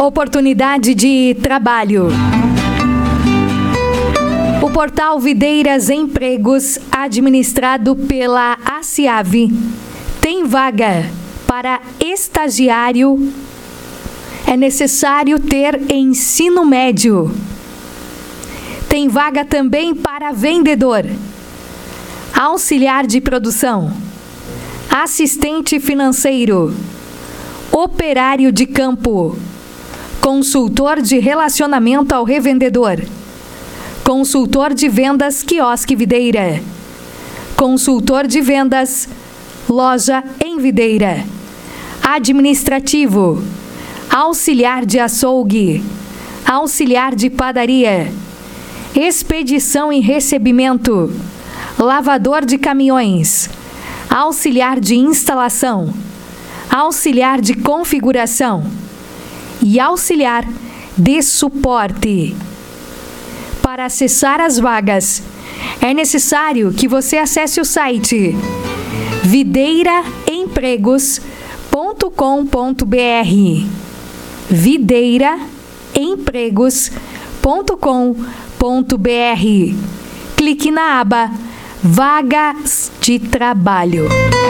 Oportunidade de trabalho. O portal Videiras Empregos, administrado pela ACIAV, tem vaga para estagiário. É necessário ter ensino médio. Tem vaga também para vendedor, auxiliar de produção, assistente financeiro, operário de campo, consultor de relacionamento ao revendedor, consultor de vendas quiosque Videira, consultor de vendas loja em Videira, administrativo, auxiliar de açougue, auxiliar de padaria, expedição e recebimento, lavador de caminhões, auxiliar de instalação, auxiliar de configuração e auxiliar de suporte. Para acessar as vagas, é necessário que você acesse o site videiraempregos.com.br. videiraempregos.com.br. Clique na aba Vagas de Trabalho.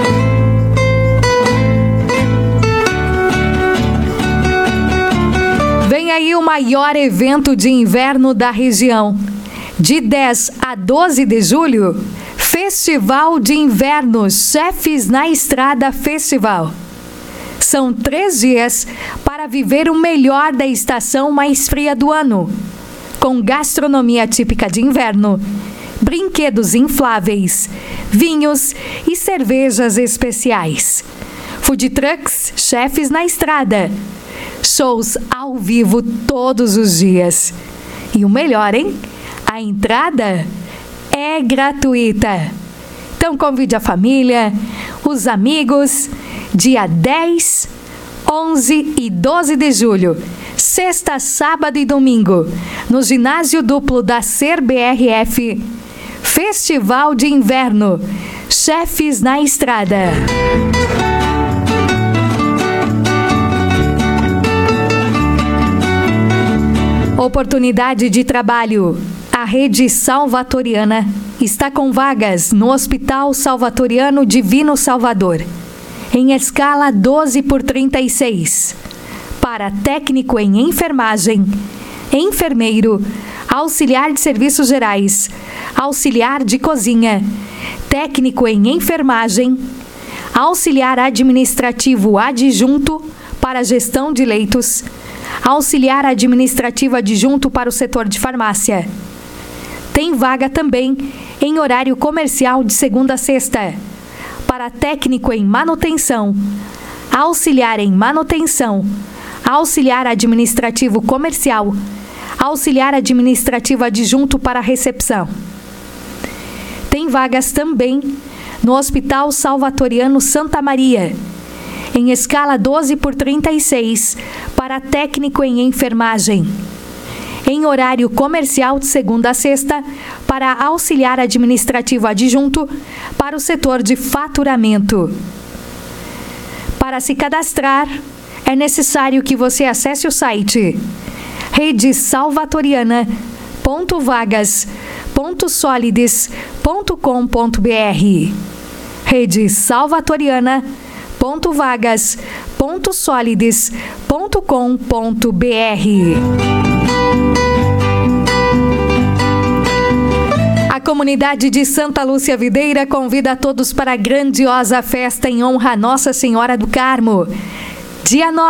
Vem aí o maior evento de inverno da região. De 10 a 12 de julho, Festival de Inverno Chefes na Estrada Festival. São 3 dias para viver o melhor da estação mais fria do ano, com gastronomia típica de inverno, brinquedos infláveis, vinhos e cervejas especiais. Food trucks, chefes na estrada. Shows ao vivo todos os dias. E o melhor, hein? A entrada é gratuita. Então convide a família, os amigos, dia 10, 11 e 12 de julho, sexta, sábado e domingo, no ginásio duplo da SER-BRF, Festival de Inverno, Chefes na Estrada. Oportunidade de trabalho. A Rede Salvatoriana está com vagas no Hospital Salvatoriano Divino Salvador, em escala 12/36, para técnico em enfermagem, enfermeiro, auxiliar de serviços gerais, auxiliar de cozinha, técnico em enfermagem, auxiliar administrativo adjunto para gestão de leitos, auxiliar administrativo adjunto para o setor de farmácia. Tem vaga também em horário comercial de segunda a sexta, para técnico em manutenção, auxiliar em manutenção, auxiliar administrativo comercial, auxiliar administrativo adjunto para recepção. Tem vagas também no Hospital Salvatoriano Santa Maria, em escala 12/36, para técnico em enfermagem. Em horário comercial de segunda a sexta, para auxiliar administrativo adjunto para o setor de faturamento. Para se cadastrar, é necessário que você acesse o site redesalvatoriana.vagas.solides.com.br. redesalvatoriana.vagas.solides.com.br. A comunidade de Santa Lúcia Videira convida a todos para a grandiosa festa em honra a Nossa Senhora do Carmo. Dia 9.